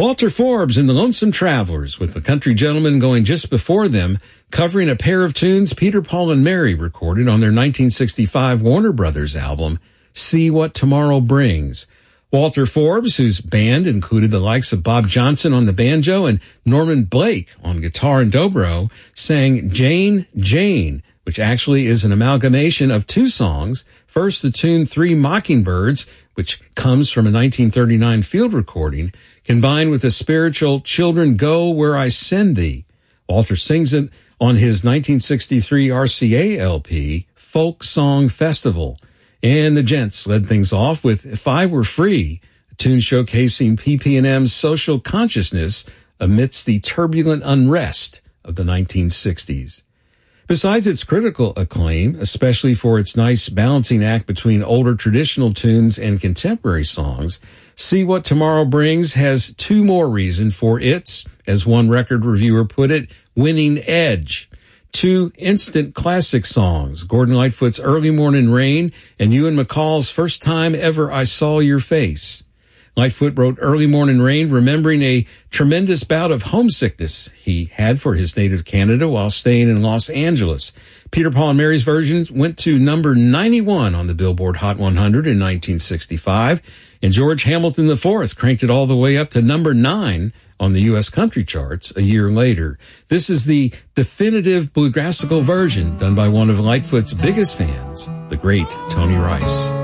Walter Forbes and the Lonesome Travelers, with the Country Gentlemen going just before them, covering a pair of tunes Peter, Paul, and Mary recorded on their 1965 Warner Brothers album, See What Tomorrow Brings. Walter Forbes, whose band included the likes of Bob Johnson on the banjo and Norman Blake on guitar and dobro, sang Jane, Jane, which actually is an amalgamation of two songs. First, the tune Three Mockingbirds, which comes from a 1939 field recording, combined with the spiritual Children Go Where I Send Thee. Walter sings it on his 1963 RCA LP, Folk Song Festival. And the Gents led things off with If I Were Free, a tune showcasing PP&M's social consciousness amidst the turbulent unrest of the 1960s. Besides its critical acclaim, especially for its nice balancing act between older traditional tunes and contemporary songs, See What Tomorrow Brings has two more reasons for its, as one record reviewer put it, winning edge. Two instant classic songs, Gordon Lightfoot's Early Morning Rain and Ewan MacColl's First Time Ever I Saw Your Face. Lightfoot wrote Early Morning Rain remembering a tremendous bout of homesickness he had for his native Canada while staying in Los Angeles. Peter, Paul, and Mary's version went to number 91 on the Billboard Hot 100 in 1965, and George Hamilton IV cranked it all the way up to number 9 on the U.S. country charts a year later. This is the definitive bluegrassical version done by one of Lightfoot's biggest fans, the great Tony Rice.